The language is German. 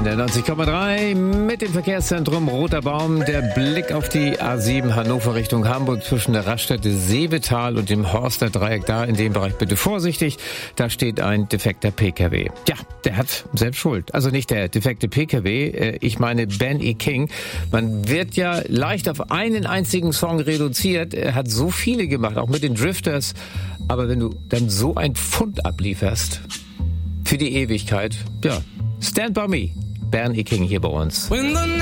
in der 90,3 mit dem Verkehrszentrum Roter Baum. Der Blick auf die A7 Hannover Richtung Hamburg zwischen der Raststätte Seevetal und dem Horster Dreieck. Da in dem Bereich bitte vorsichtig. Da steht ein defekter PKW. Ja, der hat selbst Schuld. Also nicht der defekte PKW, ich meine Ben E. King. Man wird ja leicht auf einen einzigen Song reduziert. Er hat so viele gemacht, auch mit den Drifters. Aber wenn du dann so ein Pfund ablieferst für die Ewigkeit, ja, Stand By Me, Ben E. King hier bei uns.